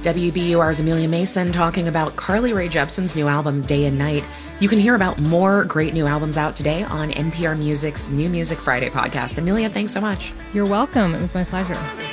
WBUR's Amelia Mason talking about Carly Rae Jepsen's new album, Day and Night. You can hear about more great new albums out today on NPR Music's New Music Friday podcast. Amelia, thanks so much. You're welcome. It was my pleasure.